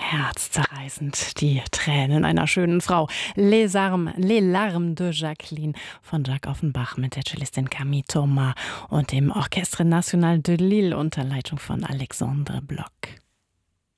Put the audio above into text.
herzzerreißend, die Tränen einer schönen Frau. Les Larmes de Jacqueline von Jacques Offenbach mit der Cellistin Camille Thomas und dem Orchestre National de Lille unter Leitung von Alexandre Bloch.